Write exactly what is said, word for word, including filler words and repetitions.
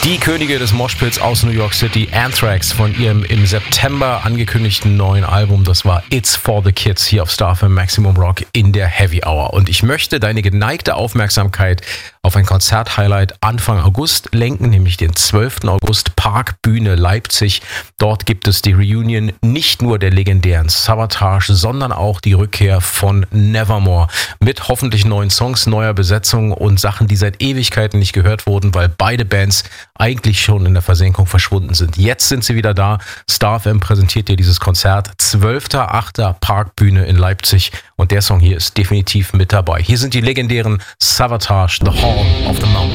Die Könige des Moshpits aus New York City, Anthrax, von ihrem im September angekündigten neuen Album, das war It's for the Kids, hier auf Star F M Maximum Rock in der Heavy Hour. Und ich möchte deine geneigte Aufmerksamkeit auf ein Konzert-Highlight Anfang August lenken, nämlich den zwölften August, Parkbühne Leipzig. Dort gibt es die Reunion nicht nur der legendären Savatage, sondern auch die Rückkehr von Nevermore mit hoffentlich neuen Songs, neuer Besetzung und Sachen, die seit Ewigkeiten nicht gehört wurden, weil beide Bands eigentlich schon in der Versenkung verschwunden sind. Jetzt sind sie wieder da. Star F M präsentiert dir dieses Konzert. zwölfter achter Parkbühne in Leipzig. Und der Song hier ist definitiv mit dabei. Hier sind die legendären Savatage, The Hall of the Mountain.